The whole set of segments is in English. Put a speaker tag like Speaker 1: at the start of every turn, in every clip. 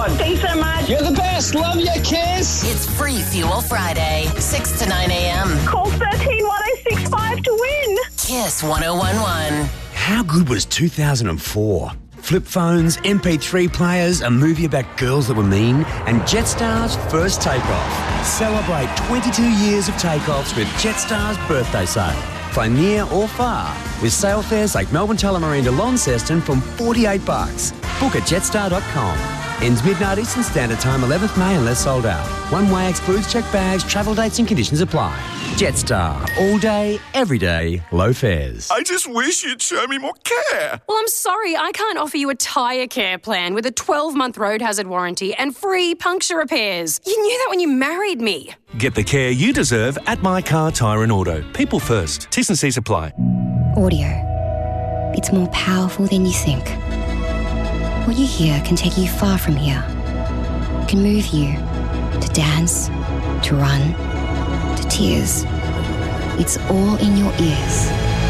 Speaker 1: Thanks so much.
Speaker 2: You're the best. Love you, Kiss.
Speaker 3: It's Free Fuel Friday, 6 to 9 a.m.
Speaker 1: Call 131065 to win.
Speaker 3: Kiss 1011.
Speaker 4: How good was 2004? Flip phones, MP3 players, a movie about girls that were mean, and Jetstar's first takeoff. Celebrate 22 years of takeoffs with Jetstar's birthday sale. Fly near or far with sale fares like Melbourne Tullamarine to Launceston from $48. Book at jetstar.com. Ends midnight Eastern Standard Time, 11th May unless sold out. One way excludes checked bags, travel dates and conditions apply. Jetstar. All day, every day, low fares.
Speaker 5: I just wish you'd show me more care.
Speaker 6: Well, I'm sorry, I can't offer you a tyre care plan with a 12-month road hazard warranty and free puncture repairs. You knew that when you married me.
Speaker 7: Get the care you deserve at My Car, Tyre and Auto. People first. T's and C's apply.
Speaker 8: Audio. It's more powerful than you think. What you hear can take you far from here. It can move you to dance, to run, to tears. It's all in your ears.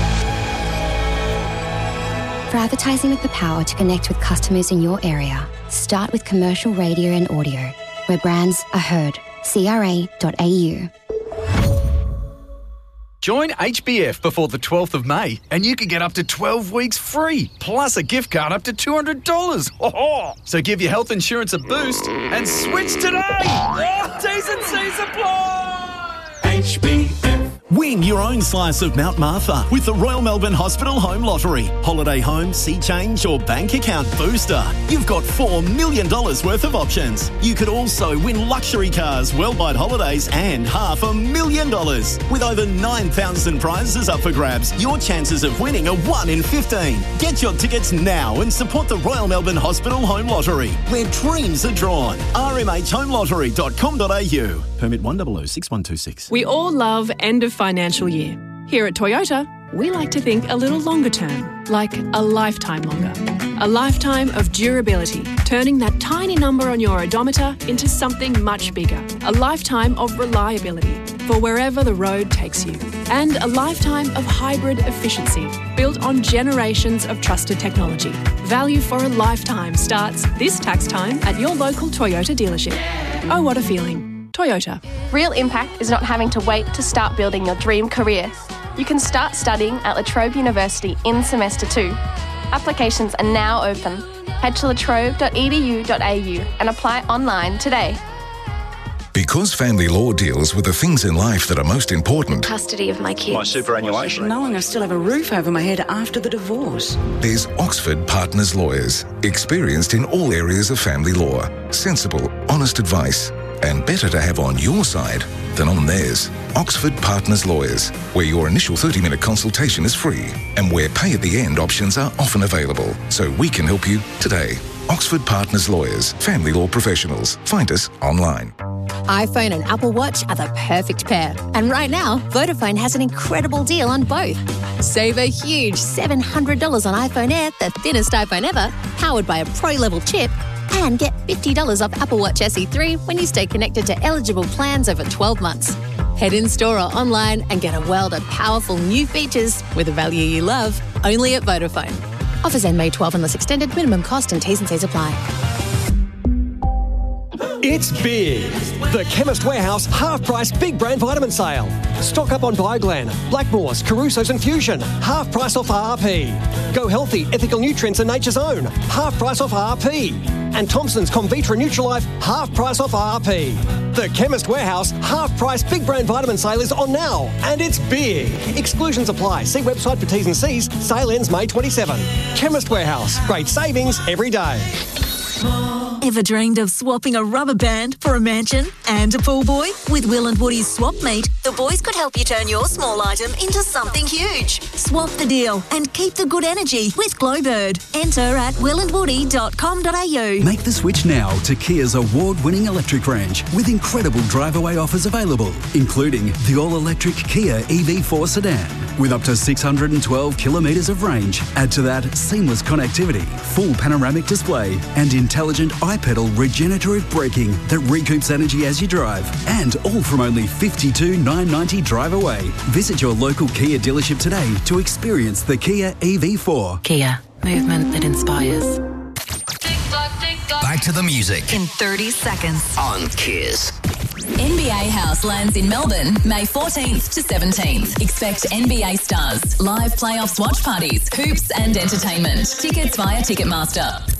Speaker 8: For advertising with the power to connect with customers in your area, start with commercial radio and audio, where brands are heard. CRA.au.
Speaker 9: Join HBF before the 12th of May and you can get up to 12 weeks free, plus a gift card up to $200. Oh, so give your health insurance a boost and switch today. Oh, T's and C's apply.
Speaker 10: HBF. Win your own slice of Mount Martha with the Royal Melbourne Hospital Home Lottery. Holiday home, sea change or bank account booster. You've got $4 million worth of options. You could also win luxury cars, Worldwide Holidays and $500,000. With over 9,000 prizes up for grabs, your chances of winning are 1 in 15. Get your tickets now and support the Royal Melbourne Hospital Home Lottery, where dreams are drawn. rmhhomeLottery.com.au. Permit 1006126.
Speaker 11: We all love end of financial year. Here at Toyota, we like to think a little longer term, like a lifetime longer. A lifetime of durability, turning that tiny number on your odometer into something much bigger. A lifetime of reliability for wherever the road takes you. And a lifetime of hybrid efficiency, built on generations of trusted technology. Value for a lifetime starts this tax time at your local Toyota dealership. Oh, what a feeling. Toyota.
Speaker 12: Real impact is not having to wait to start building your dream career. You can start studying at La Trobe University in Semester 2. Applications are now open. Head to latrobe.edu.au and apply online today.
Speaker 13: Because family law deals with the things in life that are most important.
Speaker 14: Custody of my kids.
Speaker 15: My superannuation.
Speaker 14: Knowing I still have a roof over my head after the divorce.
Speaker 13: There's Oxford Partners Lawyers, experienced in all areas of family law. Sensible, honest advice, and better to have on your side than on theirs. Oxford Partners Lawyers, where your initial 30-minute consultation is free and where pay at the end options are often available, so we can help you today. Oxford Partners Lawyers, family law professionals. Find us online.
Speaker 16: iPhone and Apple Watch are the perfect pair. And right now, Vodafone has an incredible deal on both. Save a huge $700 on iPhone Air, the thinnest iPhone ever, powered by a pro-level chip, and get $50 off Apple Watch SE 3 when you stay connected to eligible plans over 12 months. Head in store or online and get a world of powerful new features with a value you love, only at Vodafone. Offers end May 12 unless extended. Minimum cost and T's and C's apply.
Speaker 17: It's big. The Chemist Warehouse half-price big brand vitamin sale. Stock up on Bioglan, Blackmores, Caruso's and Fusion. Half price off RP. Go Healthy, Ethical Nutrients and Nature's Own. Half price off RP. And Thompson's Comvitra Nutrilife, half price off RP. The Chemist Warehouse half-price big brand vitamin sale is on now. And it's big. Exclusions apply. See website for T's and C's. Sale ends May 27. Chemist Warehouse. Great savings every day.
Speaker 18: Ever dreamed of swapping a rubber band for a mansion and a pool boy? With Will and Woody's Swap Meet, the boys could help you turn your small item into something huge. Swap the deal and keep the good energy with Glowbird. Enter at willandwoody.com.au.
Speaker 19: Make the switch now to Kia's award-winning electric range with incredible drive-away offers available, including the all-electric Kia EV4 sedan with up to 612 kilometres of range. Add to that seamless connectivity, full panoramic display and intelligent iPedal regenerative braking that recoups energy as you drive, and all from only $52,990 drive away. Visit your local Kia dealership today to experience the Kia EV4.
Speaker 3: Kia, movement that inspires.
Speaker 20: Back
Speaker 15: to the music.
Speaker 20: In 30 seconds.
Speaker 15: On Kiss.
Speaker 20: NBA House lands in Melbourne, May 14th to 17th. Expect NBA stars, live playoffs watch parties, hoops and entertainment. Tickets via Ticketmaster.